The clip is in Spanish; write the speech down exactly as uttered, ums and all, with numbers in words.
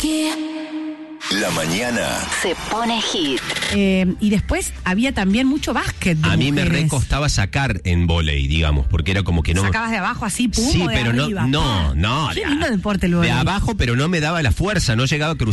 La mañana se pone hit. Eh, y después había también mucho básquet de A mí me mujeres. recostaba sacar en vóley, digamos, porque era como que no... ¿Sacabas de abajo así, pum, Sí, o de pero no, arriba? no, no. Qué de- lindo deporte el De vóley. abajo, pero no me daba la fuerza, no llegaba a cruzar.